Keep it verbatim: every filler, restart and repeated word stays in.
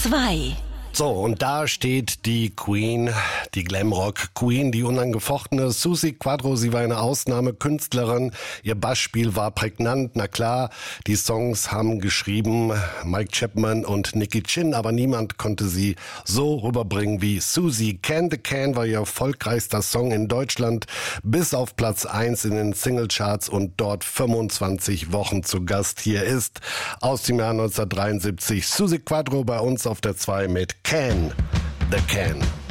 zwei. So, und da steht die Queen, die Glamrock-Queen, die unangefochtene Suzi Quatro. Sie war eine Ausnahmekünstlerin. Ihr Bassspiel war prägnant. Na klar, die Songs haben geschrieben Mike Chapman und Nicky Chin, aber niemand konnte sie so rüberbringen wie Suzi. Can the Can war ihr erfolgreichster Song in Deutschland, bis auf Platz eins in den Singlecharts und dort fünfundzwanzig Wochen zu Gast. Hier ist aus dem Jahr neunzehnhundertdreiundsiebzig Suzi Quatro bei uns auf der zwei mit Can the Can.